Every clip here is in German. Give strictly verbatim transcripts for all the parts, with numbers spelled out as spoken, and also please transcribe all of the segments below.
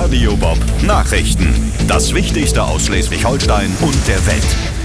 Radio Bob Nachrichten. Das Wichtigste aus Schleswig-Holstein und der Welt.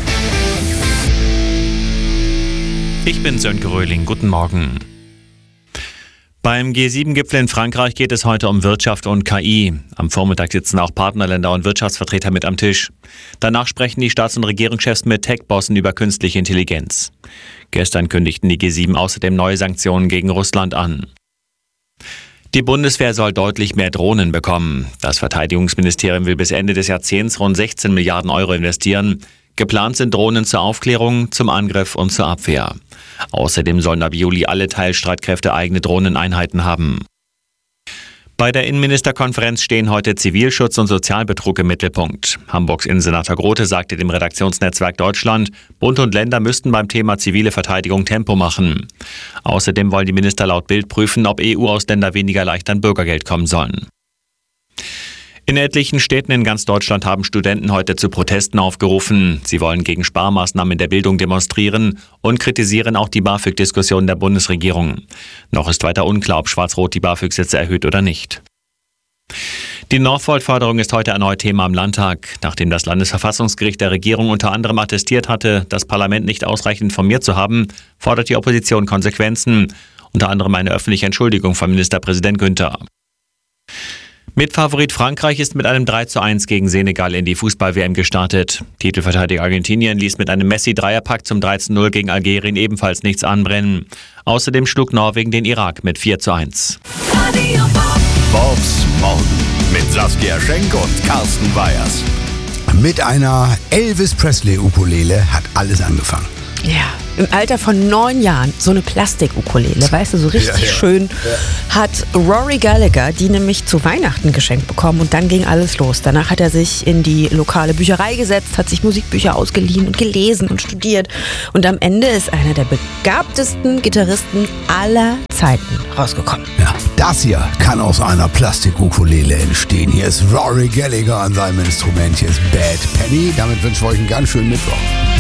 Ich bin Sönke Röhling. Guten Morgen. Beim G sieben Gipfel in Frankreich geht es heute um Wirtschaft und K I. Am Vormittag sitzen auch Partnerländer und Wirtschaftsvertreter mit am Tisch. Danach sprechen die Staats- und Regierungschefs mit Tech-Bossen über künstliche Intelligenz. Gestern kündigten die G sieben außerdem neue Sanktionen gegen Russland an. Die Bundeswehr soll deutlich mehr Drohnen bekommen. Das Verteidigungsministerium will bis Ende des Jahrzehnts rund sechzehn Milliarden Euro investieren. Geplant sind Drohnen zur Aufklärung, zum Angriff und zur Abwehr. Außerdem sollen ab Juli alle Teilstreitkräfte eigene Drohneneinheiten haben. Bei der Innenministerkonferenz stehen heute Zivilschutz und Sozialbetrug im Mittelpunkt. Hamburgs Innensenator Grote sagte dem Redaktionsnetzwerk Deutschland, Bund und Länder müssten beim Thema zivile Verteidigung Tempo machen. Außerdem wollen die Minister laut Bild prüfen, ob E U-Ausländer weniger leicht an Bürgergeld kommen sollen. In etlichen Städten in ganz Deutschland haben Studenten heute zu Protesten aufgerufen. Sie wollen gegen Sparmaßnahmen in der Bildung demonstrieren und kritisieren auch die BAföG-Diskussion der Bundesregierung. Noch ist weiter unklar, ob Schwarz-Rot die BAföG-Sätze erhöht oder nicht. Die Northvolt-Förderung ist heute erneut Thema im Landtag. Nachdem das Landesverfassungsgericht der Regierung unter anderem attestiert hatte, das Parlament nicht ausreichend informiert zu haben, fordert die Opposition Konsequenzen. Unter anderem eine öffentliche Entschuldigung von Ministerpräsident Günther. Mitfavorit Frankreich ist mit einem drei zu eins gegen Senegal in die Fußball-W M gestartet. Titelverteidiger Argentinien ließ mit einem Messi-Dreierpack zum drei zu null gegen Algerien ebenfalls nichts anbrennen. Außerdem schlug Norwegen den Irak mit vier zu eins. Bobs Morgen mit Saskia Schenk und Carsten Weyers. Mit einer Elvis Presley-Ukulele hat alles angefangen. Ja, im Alter von neun Jahren, so eine Plastik-Ukulele, weißt du, so richtig ja, ja. schön, ja. hat Rory Gallagher die nämlich zu Weihnachten geschenkt bekommen und dann ging alles los. Danach hat er sich in die lokale Bücherei gesetzt, hat sich Musikbücher ausgeliehen und gelesen und studiert und am Ende ist einer der begabtesten Gitarristen aller Zeiten rausgekommen. Ja, das hier kann aus einer Plastik-Ukulele entstehen. Hier ist Rory Gallagher an seinem Instrument, hier ist Bad Penny. Damit wünschen wir euch einen ganz schönen Mittwoch.